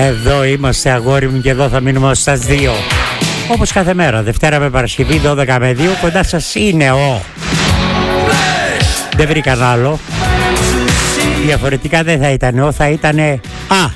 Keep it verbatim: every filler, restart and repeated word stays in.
Εδώ είμαστε, αγόρι μου, και εδώ θα μείνουμε ως σας δύο. Όπως κάθε μέρα, Δευτέρα με Παρασκευή, δώδεκα με δύο, κοντά σας είναι ο... Δεν βρήκα άλλο. Διαφορετικά δεν θα ήταν ο, θα ήτανε... Α,